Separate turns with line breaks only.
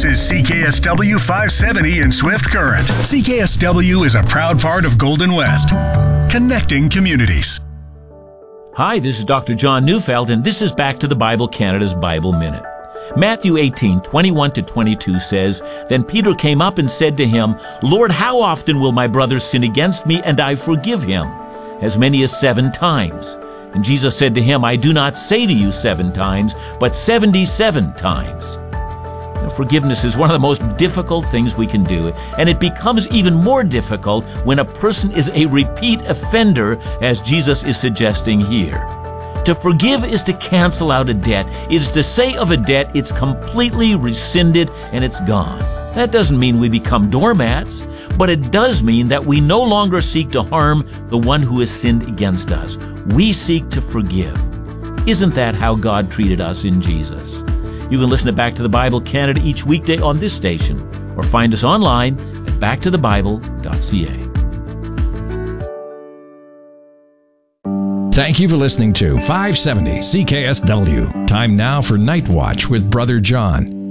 This is CKSW 570 in Swift Current. CKSW is a proud part of Golden West, connecting communities.
Hi, this is Dr. John Neufeld, and this is Back to the Bible Canada's Bible Minute. Matthew 18:21-22 says, "Then Peter came up and said to him, 'Lord, how often will my brother sin against me, and I forgive him? As many as 7 times. And Jesus said to him, 'I do not say to you 7 times, but 77 times. Forgiveness is one of the most difficult things we can do, and it becomes even more difficult when a person is a repeat offender, as Jesus is suggesting here. To forgive is to cancel out a debt. It is to say of a debt, it's completely rescinded and it's gone. That doesn't mean we become doormats, but it does mean that we no longer seek to harm the one who has sinned against us. We seek to forgive. Isn't that how God treated us in Jesus? You can listen to Back to the Bible Canada each weekday on this station, or find us online at backtothebible.ca.
Thank you for listening to 570 CKSW. Time now for Night Watch with Brother John.